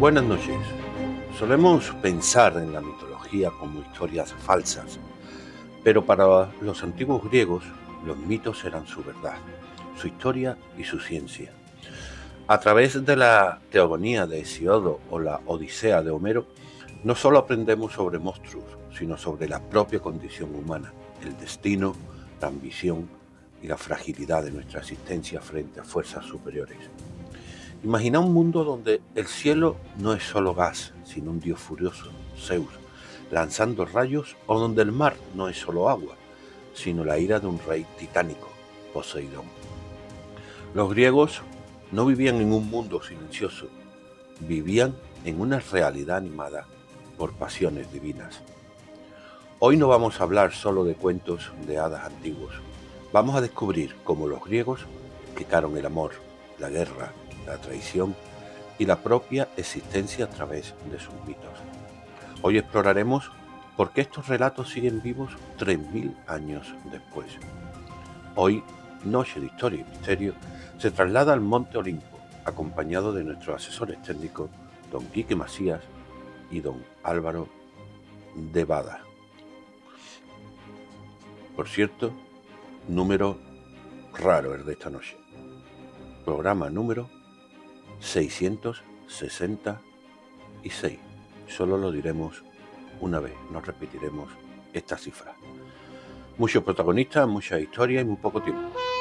Buenas noches. Solemos pensar en la mitología como historias falsas, pero para los antiguos griegos los mitos eran su verdad, su historia y su ciencia. A través de la Teogonía de Hesíodo o la Odisea de Homero, no solo aprendemos sobre monstruos, sino sobre la propia condición humana, el destino, la ambición y la fragilidad de nuestra existencia frente a fuerzas superiores. Imagina un mundo donde el cielo no es solo gas, sino un dios furioso, Zeus, lanzando rayos, o donde el mar no es solo agua, sino la ira de un rey titánico, Poseidón. Los griegos no vivían en un mundo silencioso, vivían en una realidad animada por pasiones divinas. Hoy no vamos a hablar solo de cuentos de hadas antiguos, vamos a descubrir cómo los griegos explicaron el amor, la guerra, la traición y la propia existencia a través de sus mitos. Hoy exploraremos por qué estos relatos siguen vivos 3000 años después. Hoy, Noche de Historia y Misterio se traslada al Monte Olimpo, acompañado de nuestros asesores técnicos, don Quique Macías y don Álvaro de Bada. Por cierto, número raro el de esta noche. Programa número 666. Solo lo diremos una vez, no repetiremos esta cifra. Muchos protagonistas, mucha historia y muy poco tiempo.